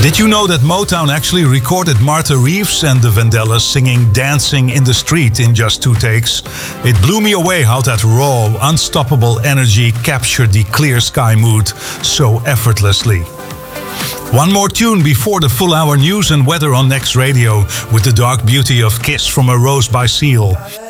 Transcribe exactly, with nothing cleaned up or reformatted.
Did you know that Motown actually recorded Martha Reeves and the Vandellas singing Dancing in the Street in just two takes? It blew me away how that raw, unstoppable energy captured the clear sky mood so effortlessly. One more tune before the full hour news and weather on Next Radio with the dark beauty of Kiss from a Rose by Seal.